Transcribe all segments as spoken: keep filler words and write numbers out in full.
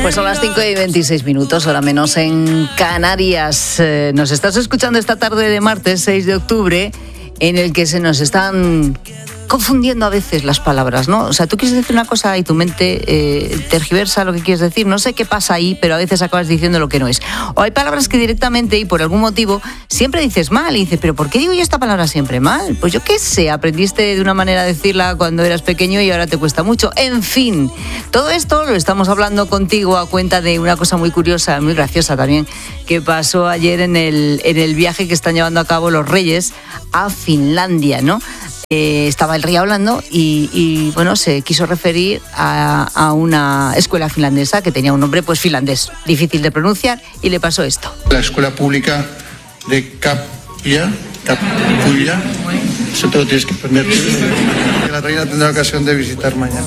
Pues son las cinco y veintiséis minutos, hora menos en Canarias. Eh, nos estás escuchando esta tarde de martes seis de octubre, en el que se nos están confundiendo a veces las palabras, ¿no? O sea, tú quieres decir una cosa y tu mente eh, tergiversa lo que quieres decir. No sé qué pasa ahí, pero a veces acabas diciendo lo que no es. O hay palabras que directamente y por algún motivo siempre dices mal y dices, ¿pero por qué digo yo esta palabra siempre mal? Pues yo qué sé, aprendiste de una manera de decirla cuando eras pequeño y ahora te cuesta mucho. En fin, todo esto lo estamos hablando contigo a cuenta de una cosa muy curiosa, muy graciosa también, que pasó ayer en el, en el viaje que están llevando a cabo los Reyes a Finlandia, ¿no? Eh, estaba el rey hablando y, y bueno, se quiso referir a, a una escuela finlandesa que tenía un nombre pues finlandés, difícil de pronunciar, y le pasó esto. La escuela pública de Capia, Capulla, eso te lo tienes que poner. Que la reina tendrá ocasión de visitar mañana.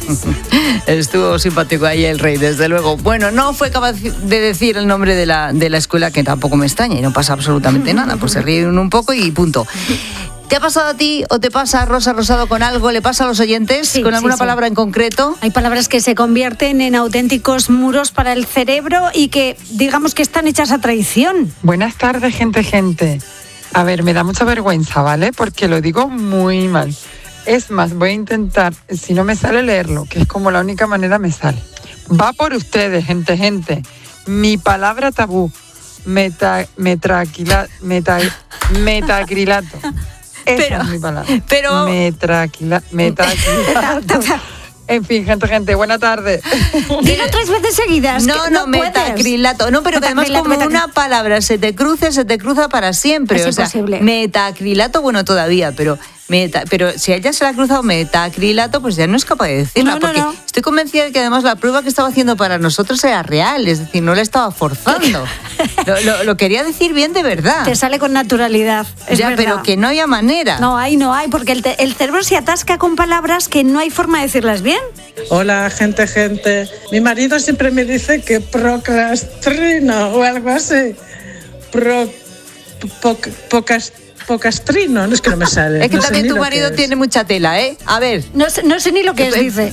Estuvo simpático ahí el rey, desde luego. Bueno, no fue capaz de decir el nombre de la, de la escuela, que tampoco me extraña, y no pasa absolutamente nada, pues se ríen un poco y punto. ¿Te ha pasado a ti o te pasa, Rosa Rosado, con algo? ¿Le pasa a los oyentes Sí, con alguna sí, sí. palabra en concreto? Hay palabras que se convierten en auténticos muros para el cerebro y que, digamos, que están hechas a traición. Buenas tardes, gente, gente. A ver, me da mucha vergüenza, ¿vale? Porque lo digo muy mal. Es más, voy a intentar, si no me sale, leerlo, que es como la única manera me sale. Va por ustedes, gente, gente. Mi palabra tabú, meta, metraquila, meta, metacrilato. Esa Pero- es mi palabra. pero- Metraquila, metacrilato. En fin, gente, gente, buena tarde. Dilo tres veces seguidas. No, que no, puedes. metacrilato. No, pero que además Metacrilato, como metacrilato. una palabra se te cruce, se te cruza para siempre. Es o sea, imposible. metacrilato, bueno, todavía, pero meta, pero si a ella se la ha cruzado metacrilato, pues ya no es capaz de decirla. No, no, porque no. estoy convencida de que además la prueba que estaba haciendo para nosotros era real, es decir, no la estaba forzando. lo, lo- lo quería decir bien de verdad. Te sale con naturalidad. Es ya, verdad. pero que no haya manera. No hay, no hay, porque el, te- el cerebro se atasca con palabras que no hay forma de decirlas bien. Hola, gente, gente. Mi marido siempre me dice que procrastino o algo así. Pro, po, pocas, pocastrino, no es que no me sale. Es que no sé también ni tu lo marido que es. tiene mucha tela, ¿eh? A ver. No sé, no sé ni lo que es, Eh, dice.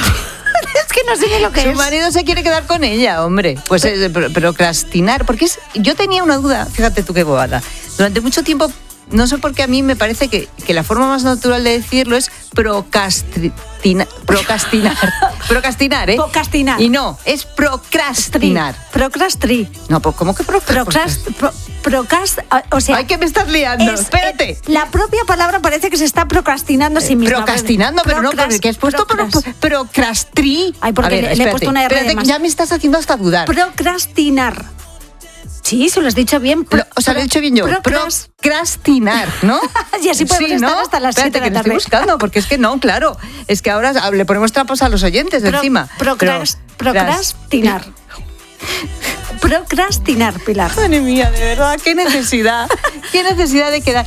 Es que no sé ni lo que Su es. marido se quiere quedar con ella, hombre. Pues es pro- procrastinar. Porque es, yo tenía una duda, fíjate tú qué bobada. Durante mucho tiempo, no sé por qué a mí me parece que, que la forma más natural de decirlo es procrastinar. Procrastinar. procrastinar, ¿eh? Procrastinar. Y no, es procrastinar. Procrastri. No, pues ¿cómo que procrastinar? Procrast, pro, procrast, o sea, Ay, que me estás liando. es- Espérate. eh, la propia palabra parece que se está procrastinando a sí misma. Procrastinando, pero no, Procras- porque has puesto pro- procras- procrastri. Ay, porque A ver, le- le he espérate, puesto una R de espérate, más. ya me estás haciendo hasta dudar. Procrastinar. Sí, se lo has dicho bien. Pro- Lo- o sea, lo he dicho bien yo. procras- Procrastinar, ¿no? Y así podemos Sí, estar ¿no? hasta las Espérate, siete de la que lo estoy tarde. buscando, porque es que no, claro. Es que ahora le ponemos trampas a los oyentes de Pro- encima. procras- Pro- procrastinar. Procrastinar, Pilar. Madre mía, de verdad, qué necesidad. Qué necesidad de quedar.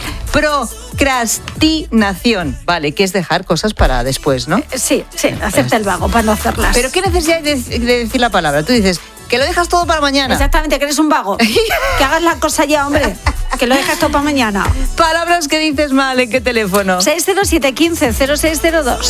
Procrastinación. Vale, que es dejar cosas para después, ¿no? Sí, sí, acepta el vago para no hacerlas. Pero qué necesidad de, de decir la palabra. Tú dices que lo dejas todo para mañana. Exactamente, que eres un vago. Que hagas la cosa ya, hombre. Que lo dejas todo para mañana. Palabras que dices mal, ¿en qué teléfono? seis cero siete uno cinco cero seis cero dos.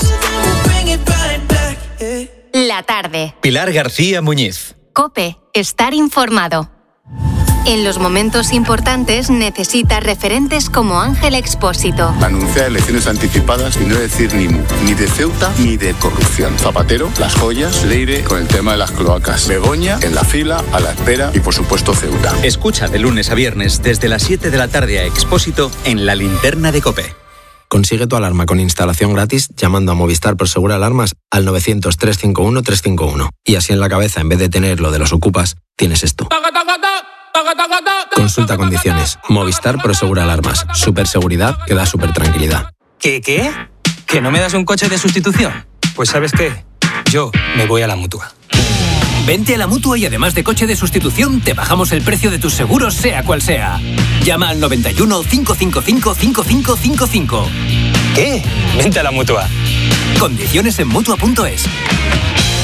La tarde. Pilar García Muñiz. COPE. Estar informado. En los momentos importantes necesitas referentes como Ángel Expósito. Anunciar elecciones anticipadas y no decir ni mu, ni de Ceuta ni de corrupción. Zapatero, las joyas, Leire con el tema de las cloacas. Begoña en la fila, a la espera y por supuesto Ceuta. Escucha de lunes a viernes desde las siete de la tarde a Expósito en la linterna de COPE. Consigue tu alarma con instalación gratis llamando a Movistar Prosegur Alarmas al novecientos, trescientos cincuenta y uno, trescientos cincuenta y uno. Y así en la cabeza, en vez de tener lo de los ocupas, tienes esto. Consulta condiciones. Movistar Prosegur Alarmas. Superseguridad que da super tranquilidad. ¿Qué, qué? ¿Que no me das un coche de sustitución? Pues ¿sabes qué? Yo me voy a la Mutua. Vente a la Mutua y además de coche de sustitución, te bajamos el precio de tus seguros, sea cual sea. Llama al noventa y uno, cinco cinco cinco, cinco cinco cinco cinco. ¿Qué? Vente a la Mutua. Condiciones en Mutua punto es.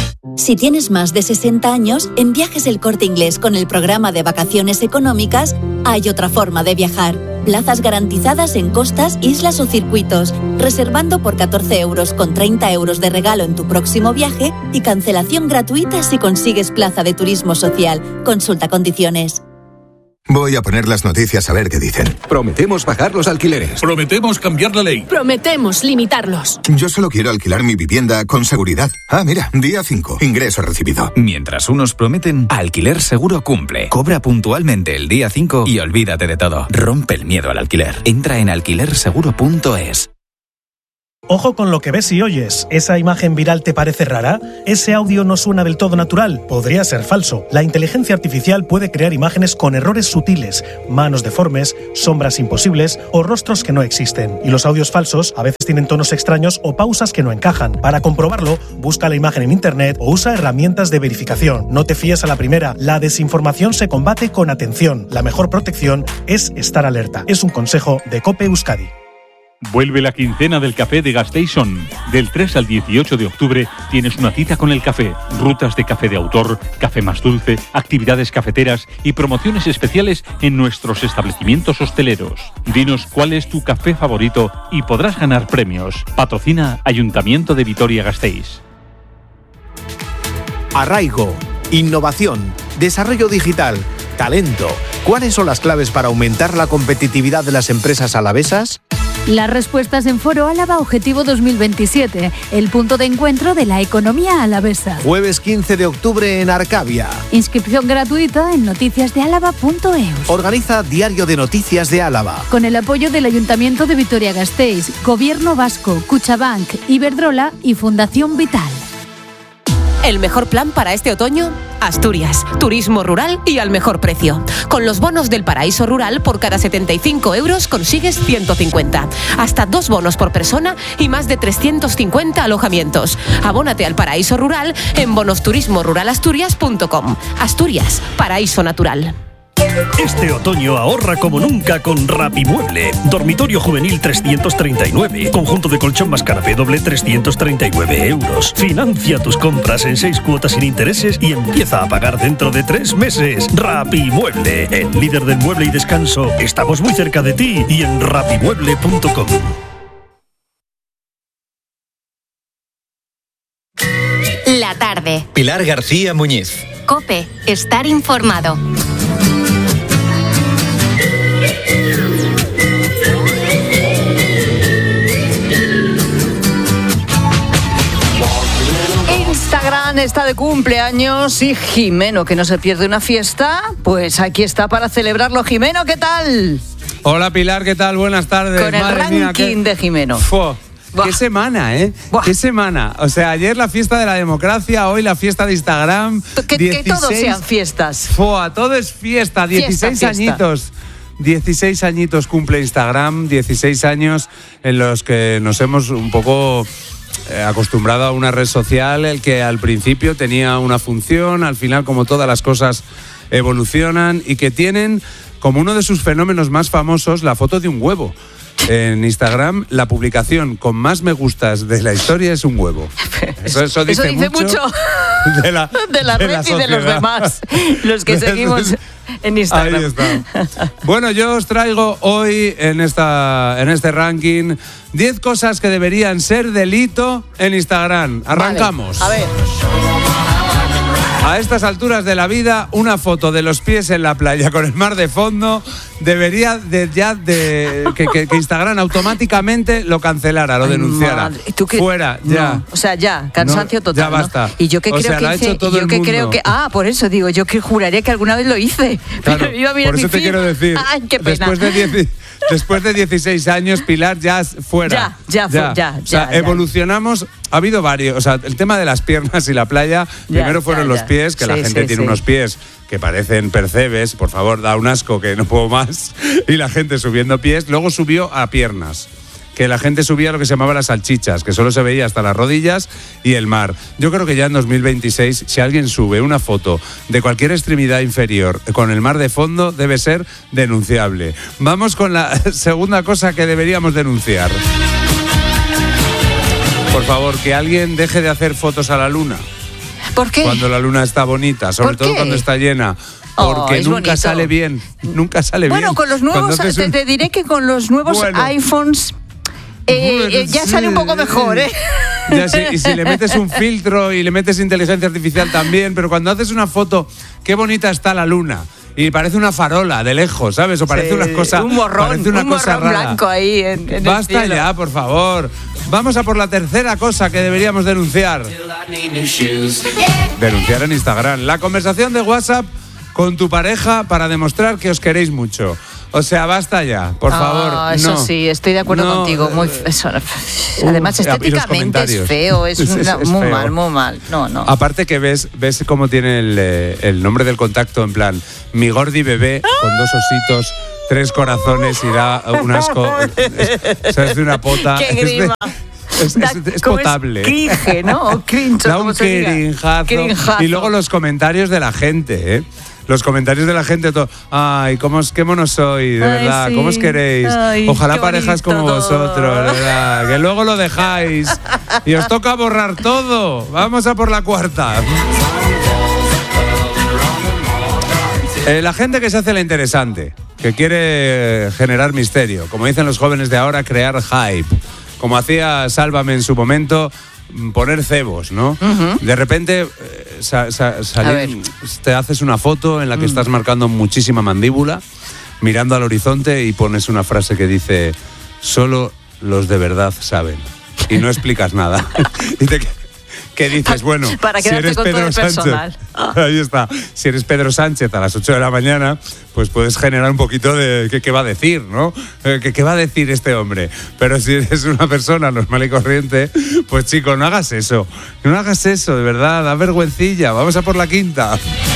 Si tienes más de sesenta años, en Viajes El Corte Inglés con el programa de vacaciones económicas hay otra forma de viajar. Plazas garantizadas en costas, islas o circuitos, reservando por catorce euros con treinta euros de regalo en tu próximo viaje y cancelación gratuita si consigues plaza de turismo social. Consulta condiciones. Voy a poner las noticias a ver qué dicen. Prometemos bajar los alquileres. Prometemos cambiar la ley. Prometemos limitarlos. Yo solo quiero alquilar mi vivienda con seguridad. Ah, mira, día cinco, ingreso recibido. Mientras unos prometen, Alquiler Seguro cumple. Cobra puntualmente el día cinco y olvídate de todo. Rompe el miedo al alquiler. Entra en alquiler seguro punto es. Ojo con lo que ves y oyes. ¿Esa imagen viral te parece rara? ¿Ese audio no suena del todo natural? Podría ser falso. La inteligencia artificial puede crear imágenes con errores sutiles, manos deformes, sombras imposibles o rostros que no existen. Y los audios falsos a veces tienen tonos extraños o pausas que no encajan. Para comprobarlo, busca la imagen en internet o usa herramientas de verificación. No te fíes a la primera. La desinformación se combate con atención. La mejor protección es estar alerta. Es un consejo de COPE Euskadi. Vuelve la quincena del café de Gasteiz-On. Del tres al dieciocho de octubre tienes una cita con el café. Rutas de café de autor, café más dulce, actividades cafeteras y promociones especiales en nuestros establecimientos hosteleros. Dinos cuál es tu café favorito y podrás ganar premios. Patrocina Ayuntamiento de Vitoria-Gasteiz. Arraigo, innovación, desarrollo digital, talento. ¿Cuáles son las claves para aumentar la competitividad de las empresas alavesas? Las respuestas en Foro Álava Objetivo dos mil veintisiete, el punto de encuentro de la economía alavesa. Jueves quince de octubre en Arcavia. Inscripción gratuita en noticias de álava punto eus. Organiza Diario de Noticias de Álava. Con el apoyo del Ayuntamiento de Vitoria-Gasteiz, Gobierno Vasco, Cuchabank, Iberdrola y Fundación Vital. ¿El mejor plan para este otoño? Asturias, turismo rural y al mejor precio. Con los bonos del Paraíso Rural, por cada setenta y cinco euros consigues ciento cincuenta. Hasta dos bonos por persona y más de trescientos cincuenta alojamientos. Abónate al Paraíso Rural en bonos turismo rural asturias punto com. Asturias, paraíso natural. Este otoño ahorra como nunca con Rapimueble. Dormitorio juvenil trescientos treinta y nueve. Conjunto de colchón más canapé doble trescientos treinta y nueve euros. Financia tus compras en seis cuotas sin intereses y empieza a pagar dentro de tres meses. Rapimueble, el líder del mueble y descanso. Estamos muy cerca de ti y en rapimueble punto com. La tarde. Pilar García Muñiz. COPE. Estar informado. Instagram está de cumpleaños y Jimeno, que no se pierde una fiesta, pues aquí está para celebrarlo. Jimeno, ¿qué tal? Hola Pilar, ¿qué tal? Buenas tardes. Con el Madre ranking mía, qué... de Jimeno. Fua. ¡Qué semana, eh! Buah. ¡Qué semana! O sea, ayer la fiesta de la democracia, hoy la fiesta de Instagram. Que, dieciséis... que todos sean fiestas. ¡Fua! Todo es fiesta. dieciséis fiesta, fiesta. añitos. dieciséis añitos cumple Instagram, dieciséis años en los que nos hemos un poco eh, acostumbrado a una red social, el que al principio tenía una función, al final, como todas las cosas, evolucionan y que tienen como uno de sus fenómenos más famosos la foto de un huevo. En Instagram, la publicación con más me gustas de la historia es un huevo. Eso, eso dice, eso dice mucho, mucho de la, de la de red la y de los demás, los que seguimos en Instagram. Ahí está. Bueno, yo os traigo hoy en, esta, en este ranking diez cosas que deberían ser delito en Instagram. Arrancamos. Vale, a ver. A estas alturas de la vida, una foto de los pies en la playa con el mar de fondo debería de, ya de que, que, que Instagram automáticamente lo cancelara, lo Ay, denunciara. ¿Tú qué? Fuera, ya. No, o sea, ya, cansancio no, total. Ya basta. ¿no? Y yo que o creo sea, que lo ha hice, hecho todo yo el que mundo. creo que ah, por eso digo, yo que juraría que alguna vez lo hice. Claro, pero iba a mirar por eso mi te feed. quiero decir. Ay, qué pena. Después de diez, después de dieciséis años, Pilar, ya fuera. Ya, ya, ya. ya, o sea, ya evolucionamos. Ha habido varios, o sea, el tema de las piernas y la playa, ya, primero fueron ya, los ya. pies, que sí, la gente sí, tiene sí. unos pies que parecen percebes, por favor, da un asco que no puedo más, y la gente subiendo pies, luego subió a piernas, que la gente subía lo que se llamaba las salchichas, que solo se veía hasta las rodillas y el mar. Yo creo que ya en dos mil veintiséis, si alguien sube una foto de cualquier extremidad inferior con el mar de fondo, debe ser denunciable. Vamos con la segunda cosa que deberíamos denunciar. Por favor, que alguien deje de hacer fotos a la luna. ¿Por qué? Cuando la luna está bonita, sobre todo cuando está llena. Porque oh, nunca bonito. sale bien. Nunca sale bueno, bien. Bueno, con los nuevos, te, un... te diré que con los nuevos bueno. iPhones eh, bueno, eh, ya sí. sale un poco mejor, ¿eh? Ya sí, y si le metes un filtro y le metes inteligencia artificial también, pero cuando haces una foto, qué bonita está la luna. Y parece una farola de lejos, ¿sabes? O parece sí, una cosa, un morrón, parece una un cosa morrón rara. blanco ahí en, en Basta el cielo. ya, por favor. Vamos a por la tercera cosa que deberíamos denunciar. Denunciar en Instagram. La conversación de WhatsApp con tu pareja para demostrar que os queréis mucho. O sea, basta ya, por oh, favor. Eso no, sí, estoy de acuerdo no, contigo. Muy, eso, además, uh, estéticamente es feo, es, una, es, es muy feo. mal, muy mal. No, no. Aparte que ves, ves cómo tiene el, el nombre del contacto, en plan, mi gordi bebé con dos ositos, tres corazones y da un asco. O sea, es de una pota. ¡Qué grima! Es, es, es, es potable. Es cringe, ¿no? O cringe, da un crinjazo. Y luego los comentarios de la gente, ¿eh? Los comentarios de la gente, todo, ay, cómo os, qué monos soy, de ay, verdad, sí. cómo os queréis. Ay, ojalá parejas como todo. vosotros, de verdad, que luego lo dejáis y os toca borrar todo. Vamos a por la cuarta. Eh, la gente que se hace la interesante, que quiere generar misterio, como dicen los jóvenes de ahora, crear hype, como hacía Sálvame en su momento, poner cebos, ¿no? Uh-huh. De repente eh, sa, sa, salir, te haces una foto en la que mm. estás marcando muchísima mandíbula, mirando al horizonte y pones una frase que dice, solo los de verdad saben. Y no explicas nada. Y te, ¿qué dices? Bueno, para si eres con Pedro todo el Sánchez, ahí está. Si eres Pedro Sánchez a las ocho de la mañana, pues puedes generar un poquito de qué, qué va a decir, ¿no? ¿Qué, qué va a decir este hombre? Pero si eres una persona normal y corriente, pues chico, no hagas eso. No hagas eso, de verdad, da vergüencilla. Vamos a por la quinta.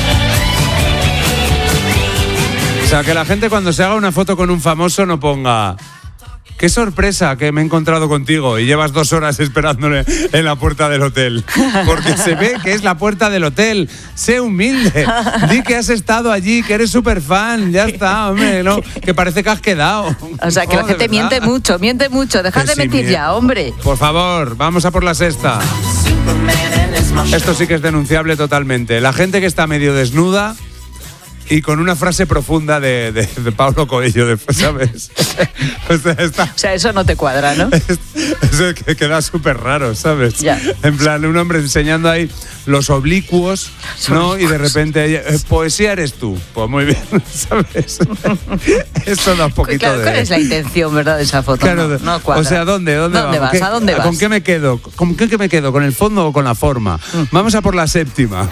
O sea, que la gente cuando se haga una foto con un famoso no ponga... Qué sorpresa que me he encontrado contigo y llevas dos horas esperándole en la puerta del hotel. Porque se ve que es la puerta del hotel. Sé humilde. Di que has estado allí, que eres súper fan. Ya está, hombre, ¿no? Que parece que has quedado. O sea, que no, la gente miente mucho, miente mucho. Dejad de sí, mentir miente. ya, hombre. Por favor, vamos a por la sexta. Esto sí que es denunciable totalmente. La gente que está medio desnuda y con una frase profunda de, de, de Pablo Coelho, después, ¿sabes? O sea, está, o sea, eso no te cuadra, ¿no? Eso que queda súper raro, ¿sabes? Ya. En plan, un hombre enseñando ahí los oblicuos, ¿no? Y de repente, poesía eres tú. Pues muy bien, ¿sabes? Esto da un poquito claro, de... ¿Cuál es la intención, verdad, de esa foto? Claro, no, no cuadra. O sea, ¿dónde? ¿Dónde, ¿Dónde vamos? vas? ¿A dónde vas? ¿Con qué me quedo? ¿Con qué me quedo? ¿Con el fondo o con la forma? Mm. Vamos a por la séptima.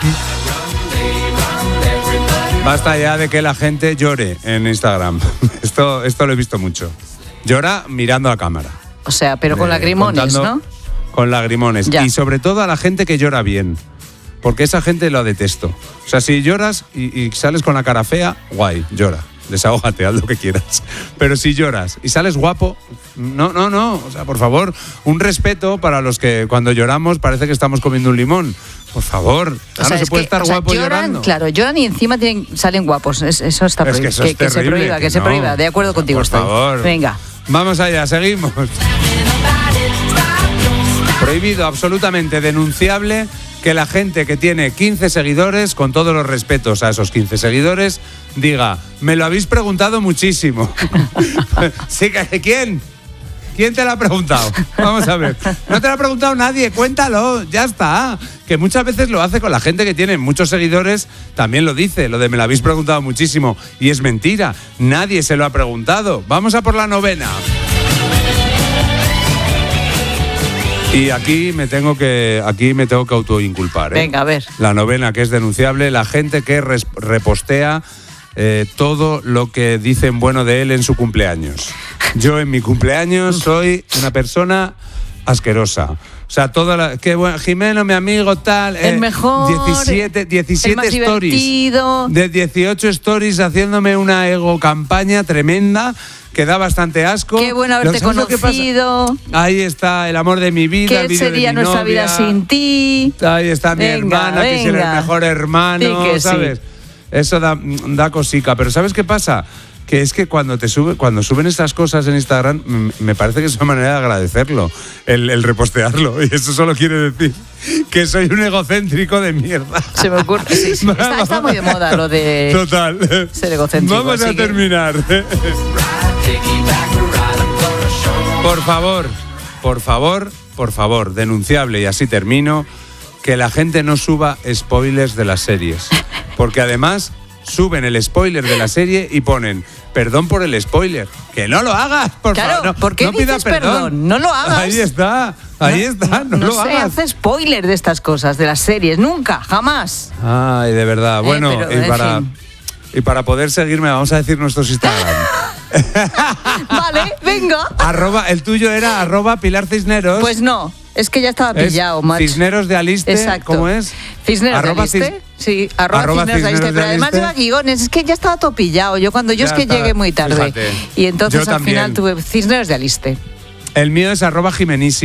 Basta ya de que la gente llore en Instagram. Esto, esto lo he visto mucho. Llora mirando a cámara. O sea, pero con eh, lagrimones, ¿no? Con lagrimones. Ya. Y sobre todo a la gente que llora bien. Porque esa gente lo detesto. O sea, si lloras y, y sales con la cara fea, guay, llora. Desahógate, haz lo que quieras. Pero si lloras y sales guapo, no, no, no. O sea, por favor, un respeto para los que cuando lloramos parece que estamos comiendo un limón. Por favor, o sea, no se puede que, estar o sea, guapo lloran, llorando. Claro, lloran y encima tienen, salen guapos. Es, eso está prohibido. Es que, eso que, es que terrible, se prohíba, que, que se no. prohíba. De acuerdo contigo por estoy. Favor. Venga. Vamos allá, seguimos. Prohibido, absolutamente denunciable que la gente que tiene quince seguidores, con todos los respetos a esos quince seguidores, diga, me lo habéis preguntado muchísimo. Sí, ¿quién? ¿Quién te lo ha preguntado? Vamos a ver. No te lo ha preguntado nadie, cuéntalo, ya está. Que muchas veces lo hace con la gente que tiene muchos seguidores, también lo dice, lo de me lo habéis preguntado muchísimo. Y es mentira, nadie se lo ha preguntado. Vamos a por la novena. Y aquí me tengo que aquí me tengo que autoinculpar, ¿eh? Venga, a ver. La novena, que es denunciable, la gente que res, repostea eh, todo lo que dicen bueno de él en su cumpleaños. Yo en mi cumpleaños soy una persona asquerosa. O sea, toda la... Qué bueno, Jimeno, mi amigo, tal... El eh, mejor, diecisiete, diecisiete el más stories. Divertido. De dieciocho stories haciéndome una ego campaña tremenda que da bastante asco. Qué bueno haberte conocido. Ahí está el amor de mi vida. ¿Qué sería nuestra novia. vida sin ti? Ahí está mi venga, hermana, venga. que es el mejor hermano, ¿sabes? Sí. Eso da, da cosica. Pero ¿sabes qué pasa? que es que cuando te sube, cuando suben estas cosas en Instagram, m- me parece que es una manera de agradecerlo, el, el repostearlo. Y eso solo quiere decir que soy un egocéntrico de mierda. Se me ocurre. Sí, sí. Está, está muy de moda lo de Total. ser egocéntrico. Vamos a así que- terminar. Por favor, por favor, por favor, denunciable, y así termino, que la gente no suba spoilers de las series. Porque además suben el spoiler de la serie y ponen perdón por el spoiler. ¡Que no lo hagas, por Claro, favor! No, ¿por qué no pidas dices perdón? No lo hagas. Ahí está, ahí está, no, No lo se hagas. hace spoiler de estas cosas, de las series, nunca, jamás. Ay, de verdad. Eh, Bueno, pero, y en para fin. y para poder seguirme vamos a decir nuestros Instagram. Vale, venga. Arroba, el tuyo era arroba Pilar Cisneros. Pues no, es que ya estaba Es pillado, macho. Cisneros de Aliste, Exacto. ¿cómo es? Cisneros Arroba de Aliste. cis- Sí, arroba, arroba Cisneros de Aliste. Cisneros de Pero además Aliste. lleva guiones, es que ya estaba todo pillado. Yo cuando yo Ya es que está, llegué muy tarde. fíjate. Y entonces Yo al también. final tuve Cisneros de Aliste. El mío es arroba Jimenisi.